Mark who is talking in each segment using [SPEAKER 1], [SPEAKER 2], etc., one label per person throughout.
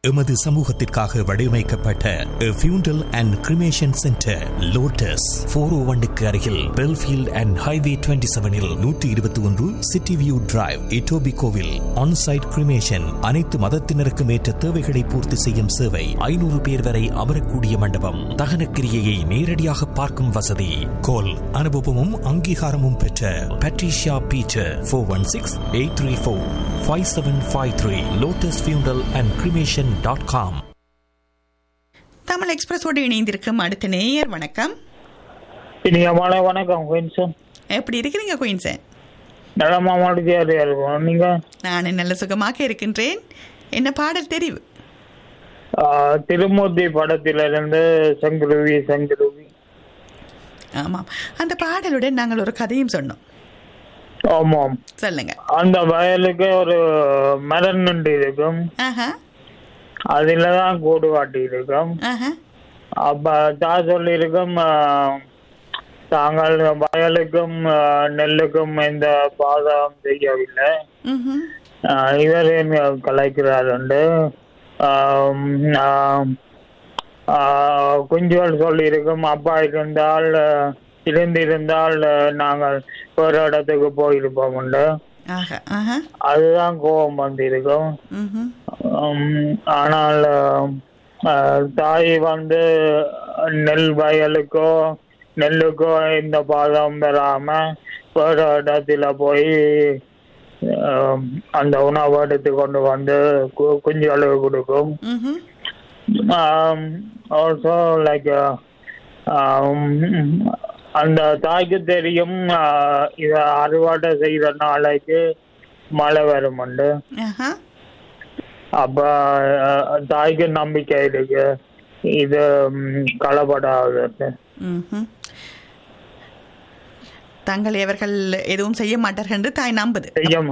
[SPEAKER 1] எமது சமூகத்திற்காக வடிவமைக்கப்பட்ட ஃபியூண்டல் அண்ட் கிரிமேஷன் சென்டர் லோட்டஸ் 401க்கு அருகில் Belfield and highway 27இல் 121 city view drive இட்டோபிகோவில் on-site cremation. அனைத்து மதத்தினருக்கும் ஏற்ற தேவைகளை பூர்த்தி செய்யும் சேவை. 500 பேர் வரை அமரக்கூடிய மண்டபம். தகன கிரியையை நேரடியாக பார்க்கும் வசதி. கோல் அனுபவமும் அங்கீகாரமும் பெற்ற பட்ரிஷியா பீட்டர் 416-834-5753 lotusfunerallandcremation.com.
[SPEAKER 2] தமிழ் எக்ஸ்பிரஸோடு இணைந்திருக்கும் அடுத்த நேயர். வணக்கம்.
[SPEAKER 3] வணக்கம் குயின்சன்.
[SPEAKER 2] எப்படி இருக்கிறீங்க குயின்சன்?
[SPEAKER 3] நீங்க?
[SPEAKER 2] நான் நல்ல சுகமாக இருக்கின்றேன். என்ன பாடல் தெரிவு?
[SPEAKER 3] திருமூர்த்தி படத்திலிருந்து சங்குருவி சங்குருவி.
[SPEAKER 2] ஆமாம், அந்த பாடலுடன் நாங்கள் ஒரு கதையும் சொன்னோம்.
[SPEAKER 3] ஆமாம்,
[SPEAKER 2] சொல்லுங்க.
[SPEAKER 3] அந்த வயலுக்கு ஒரு மரம் நின்று இருக்கும். அதுலதான் கூடு காட்டி இருக்கும். அப்ப தான் சொல்லி இருக்கும், தாங்கள் வயலுக்கும் நெல்லுக்கும் எந்த பாதகம் செய்யவில்லை, இவர் கலைக்கிறார் என்று குஞ்சுகள் சொல்லி இருக்கும். அப்பா இருந்திருந்தால் நாங்கள் ஒரு இடத்துக்கு போயிருப்போம் உண்டு. அதுதான் கோபம் வந்திருக்கும். ஆனால் தாய் நெல் வயலுக்கோ நெல்லுக்கோ இந்த பாதம் பெறாம ஒரு இடத்துல போய் அந்த உணவு எடுத்து கொண்டு குஞ்சுகளுக்கு கொடுக்கும். ஆல்சோ லைக் அந்த தாய்க்கு தெரியும் இத அறுவடை செய்யற நாளைக்கு மழை வரும். அப்ப தாய்க்கு நம்பிக்கை இருக்கு இது களப்படாது.
[SPEAKER 2] தங்களை அவர்கள் எதுவும் செய்ய மாட்டார்கள் என்று தாய் நம்புது.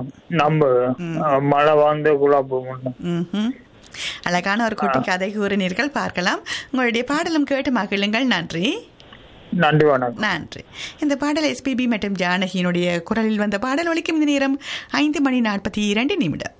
[SPEAKER 3] மழை குழப்பம்.
[SPEAKER 2] அழகான ஒரு குட்டி கதை கூறினீர்கள். பார்க்கலாம். உங்களுடைய பாடலும் கேட்டு மகிழுங்கள். நன்றி.
[SPEAKER 3] நன்றி, வணக்கம்.
[SPEAKER 2] நன்றி. இந்த பாடல் எஸ்பிபி மற்றும் ஜானகியினுடைய குரலில் வந்த பாடல் ஒலிக்கும். இந்த நேரம் 5:42